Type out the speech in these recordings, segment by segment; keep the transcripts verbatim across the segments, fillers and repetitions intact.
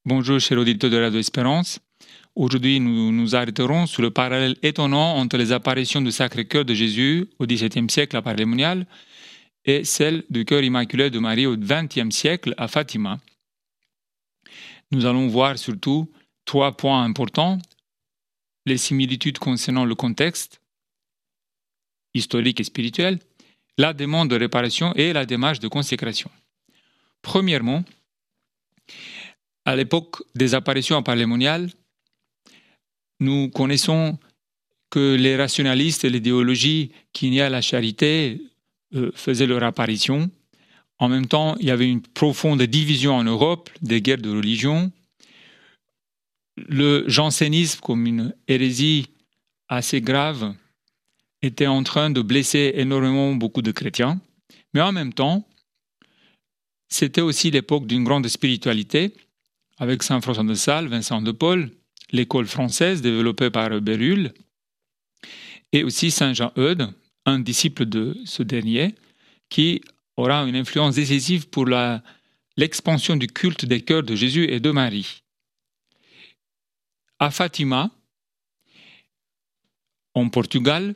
Bonjour, chers auditeurs de Radio Espérance. Aujourd'hui, nous nous arrêterons sur le parallèle étonnant entre les apparitions du Sacré-Cœur de Jésus au dix-septième siècle à Paray-le-Monial et celle du Cœur Immaculé de Marie au vingtième siècle à Fatima. Nous allons voir surtout trois points importants: les similitudes concernant le contexte historique et spirituel, la demande de réparation et la démarche de consécration. Premièrement, à l'époque des apparitions à Paray-le-Monial, nous connaissons que les rationalistes et l'idéologie qui niaient la charité euh, faisaient leur apparition. En même temps, il y avait une profonde division en Europe, des guerres de religion. Le jansénisme, comme une hérésie assez grave, était en train de blesser énormément beaucoup de chrétiens. Mais en même temps, c'était aussi l'époque d'une grande spiritualité, avec Saint François de Sales, Vincent de Paul, l'école française développée par Bérulle, et aussi Saint Jean Eudes, un disciple de ce dernier, qui aura une influence décisive pour la, l'expansion du culte des cœurs de Jésus et de Marie. À Fatima, en Portugal,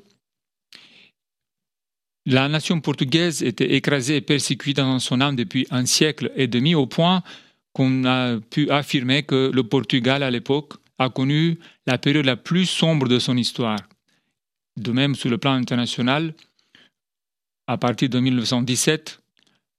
la nation portugaise était écrasée et persécutée dans son âme depuis un siècle et demi, au point qu'on a pu affirmer que le Portugal, à l'époque, a connu la période la plus sombre de son histoire. De même, sur le plan international, à partir de mille neuf cent dix-sept,